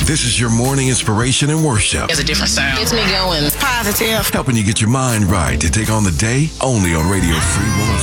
This is your morning inspiration and worship. It's a different sound. Gets me going. Positive. Helping you get your mind right to take on the day only on Radio Free 106.